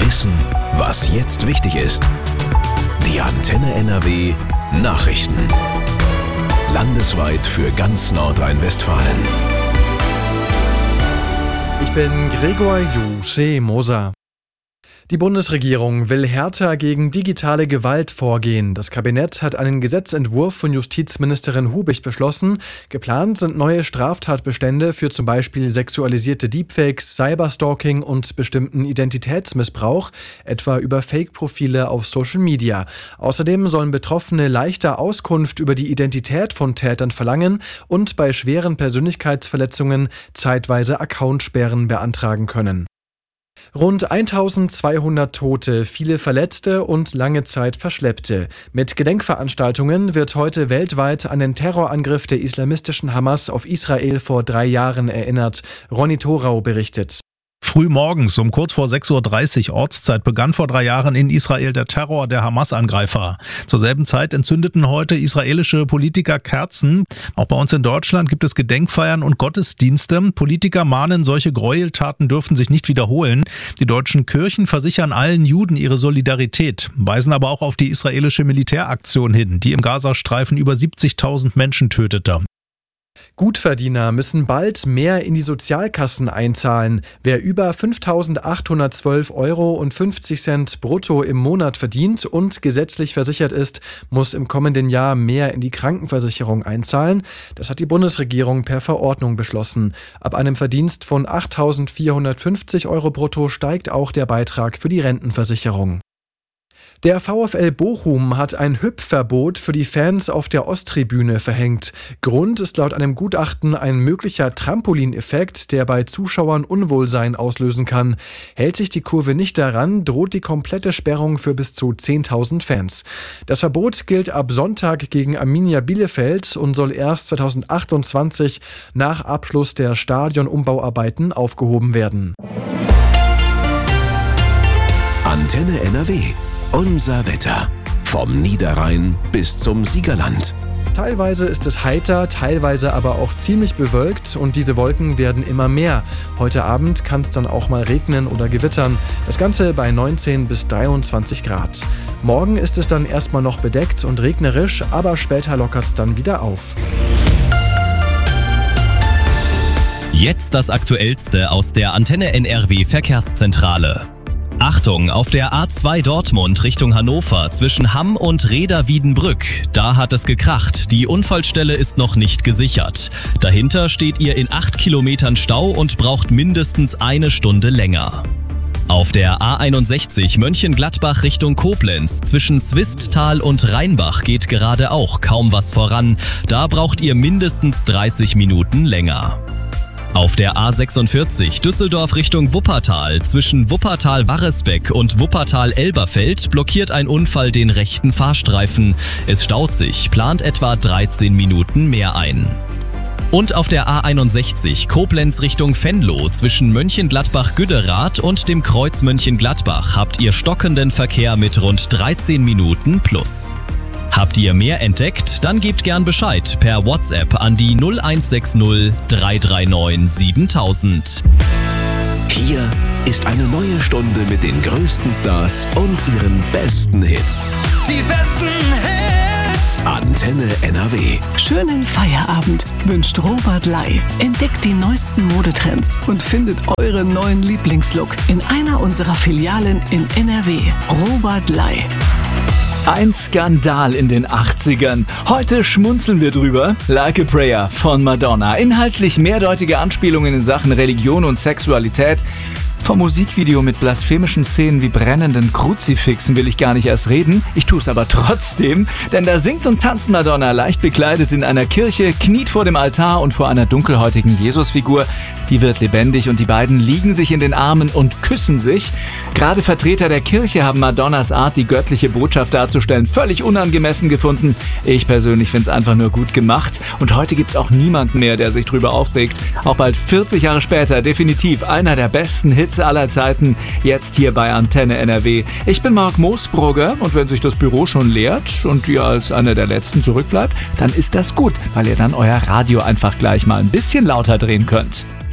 Wissen, was jetzt wichtig ist. Die Antenne NRW Nachrichten. Landesweit für ganz Nordrhein-Westfalen. Ich bin Gregor Moser. Die Bundesregierung will härter gegen digitale Gewalt vorgehen. Das Kabinett hat einen Gesetzentwurf von Justizministerin Hubich beschlossen. Geplant sind neue Straftatbestände für zum Beispiel sexualisierte Deepfakes, Cyberstalking und bestimmten Identitätsmissbrauch, etwa über Fake-Profile auf Social Media. Außerdem sollen Betroffene leichter Auskunft über die Identität von Tätern verlangen und bei schweren Persönlichkeitsverletzungen zeitweise Accountsperren beantragen können. Rund 1200 Tote, viele Verletzte und lange Zeit Verschleppte. Mit Gedenkveranstaltungen wird heute weltweit an den Terrorangriff der islamistischen Hamas auf Israel vor 3 Jahren erinnert. Ronny Thorau berichtet. Frühmorgens um kurz vor 6:30 Uhr Ortszeit begann vor 3 Jahren in Israel der Terror der Hamas-Angreifer. Zur selben Zeit entzündeten heute israelische Politiker Kerzen. Auch bei uns in Deutschland gibt es Gedenkfeiern und Gottesdienste. Politiker mahnen, solche Gräueltaten dürfen sich nicht wiederholen. Die deutschen Kirchen versichern allen Juden ihre Solidarität, weisen aber auch auf die israelische Militäraktion hin, die im Gazastreifen über 70.000 Menschen tötete. Gutverdiener müssen bald mehr in die Sozialkassen einzahlen. Wer über 5.812,50 € brutto im Monat verdient und gesetzlich versichert ist, muss im kommenden Jahr mehr in die Krankenversicherung einzahlen. Das hat die Bundesregierung per Verordnung beschlossen. Ab einem Verdienst von 8.450 € brutto steigt auch der Beitrag für die Rentenversicherung. Der VfL Bochum hat ein Hüpfverbot für die Fans auf der Osttribüne verhängt. Grund ist laut einem Gutachten ein möglicher Trampolineffekt, der bei Zuschauern Unwohlsein auslösen kann. Hält sich die Kurve nicht daran, droht die komplette Sperrung für bis zu 10.000 Fans. Das Verbot gilt ab Sonntag gegen Arminia Bielefeld und soll erst 2028 nach Abschluss der Stadionumbauarbeiten aufgehoben werden. Antenne NRW. Unser Wetter. Vom Niederrhein bis zum Siegerland. Teilweise ist es heiter, teilweise aber auch ziemlich bewölkt und diese Wolken werden immer mehr. Heute Abend kann es dann auch mal regnen oder gewittern. Das Ganze bei 19 bis 23 Grad. Morgen ist es dann erstmal noch bedeckt und regnerisch, aber später lockert es dann wieder auf. Jetzt das Aktuellste aus der Antenne NRW Verkehrszentrale. Achtung, auf der A2 Dortmund Richtung Hannover zwischen Hamm und Reda-Wiedenbrück. Da hat es gekracht. Die Unfallstelle ist noch nicht gesichert. Dahinter steht ihr in 8 Kilometern Stau und braucht mindestens 1 Stunde länger. Auf der A61 Mönchengladbach Richtung Koblenz zwischen Swisttal und Rheinbach geht gerade auch kaum was voran. Da braucht ihr mindestens 30 Minuten länger. Auf der A46 Düsseldorf Richtung Wuppertal zwischen Wuppertal-Warresbeck und Wuppertal-Elberfeld blockiert ein Unfall den rechten Fahrstreifen. Es staut sich, plant etwa 13 Minuten mehr ein. Und auf der A61 Koblenz Richtung Venlo zwischen Mönchengladbach-Güderath und dem Kreuz Mönchengladbach habt ihr stockenden Verkehr mit rund 13 Minuten plus. Habt ihr mehr entdeckt? Dann gebt gern Bescheid per WhatsApp an die 0160 339 7000. Hier ist eine neue Stunde mit den größten Stars und ihren besten Hits. Die besten Hits! Antenne NRW. Schönen Feierabend wünscht Robert Ley. Entdeckt die neuesten Modetrends und findet euren neuen Lieblingslook in einer unserer Filialen in NRW. Robert Ley. Ein Skandal in den 80ern. Heute schmunzeln wir drüber. Like a Prayer von Madonna. Inhaltlich mehrdeutige Anspielungen in Sachen Religion und Sexualität. Vom Musikvideo mit blasphemischen Szenen wie brennenden Kruzifixen will ich gar nicht erst reden. Ich tue es aber trotzdem, denn da singt und tanzt Madonna leicht bekleidet in einer Kirche, kniet vor dem Altar und vor einer dunkelhäutigen Jesusfigur. Die wird lebendig und die beiden liegen sich in den Armen und küssen sich. Gerade Vertreter der Kirche haben Madonnas Art, die göttliche Botschaft darzustellen, völlig unangemessen gefunden. Ich persönlich finde es einfach nur gut gemacht. Und heute gibt es auch niemanden mehr, der sich drüber aufregt. Auch bald 40 Jahre später definitiv einer der besten Hits aller Zeiten, jetzt hier bei Antenne NRW. Ich bin Marc Moosbrugger und wenn sich das Büro schon leert und ihr als einer der Letzten zurückbleibt, dann ist das gut, weil ihr dann euer Radio einfach gleich mal ein bisschen lauter drehen könnt.